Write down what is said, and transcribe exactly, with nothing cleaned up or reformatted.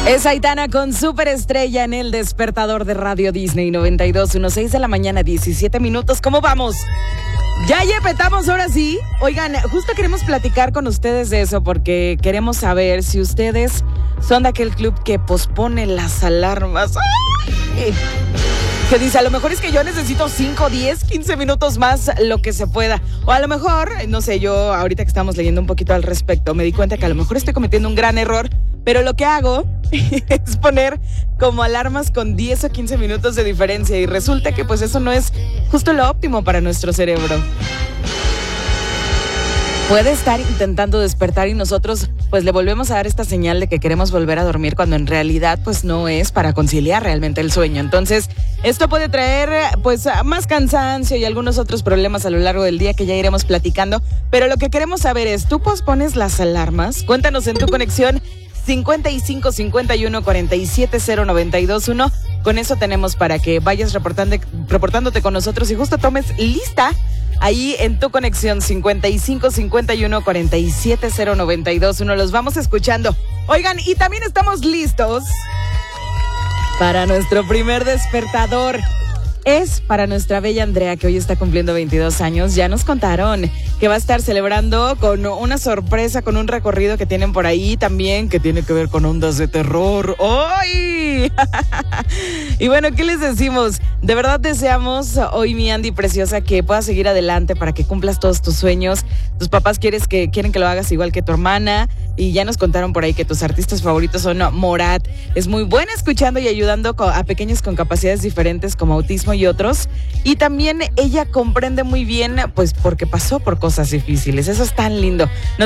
Es Aitana con Superestrella en el despertador de Radio Disney noventa y dos punto uno, seis de la mañana, diecisiete minutos. ¿Cómo vamos? Ya petamos ahora sí. Oigan, justo queremos platicar con ustedes de eso porque queremos saber si ustedes son de aquel club que pospone las alarmas. ¡Ay! Que dice, a lo mejor es que yo necesito cinco, diez, quince minutos más, lo que se pueda. O a lo mejor, no sé, yo ahorita que estamos leyendo un poquito al respecto, me di cuenta que a lo mejor estoy cometiendo un gran error, pero lo que hago es poner como alarmas con diez o quince minutos de diferencia y resulta que pues eso no es justo lo óptimo para nuestro cerebro. Puede estar intentando despertar y nosotros pues le volvemos a dar esta señal de que queremos volver a dormir cuando en realidad pues no es para conciliar realmente el sueño. Entonces esto puede traer pues más cansancio y algunos otros problemas a lo largo del día que ya iremos platicando. Pero lo que queremos saber es, ¿tú pospones las alarmas? Cuéntanos en tu conexión cincuenta y cinco, cincuenta y uno, cuarenta y siete, cero, noventa y dos, uno. Con eso tenemos para que vayas reportando, reportándote con nosotros y justo tomes lista ahí en tu conexión cincuenta y cinco, cincuenta y uno, cuarenta y siete, cero, noventa y dos, uno. Los vamos escuchando. Oigan, y también estamos listos para nuestro primer despertador. Es para nuestra bella Andrea, que hoy está cumpliendo veintidós años. Ya nos contaron que va a estar celebrando con una sorpresa, con un recorrido que tienen por ahí también, que tiene que ver con ondas de terror. ¡Ay! Y bueno, ¿qué les decimos? De verdad deseamos hoy, mi Andy preciosa, que puedas seguir adelante para que cumplas todos tus sueños. Tus papás quieres que, quieren que lo hagas igual que tu hermana. Y ya nos contaron por ahí que tus artistas favoritos son Morat. Es muy buena escuchando y ayudando a pequeños con capacidades diferentes como autismo y otros. Y también ella comprende muy bien, pues porque pasó por cosas difíciles. Eso es tan lindo. Nos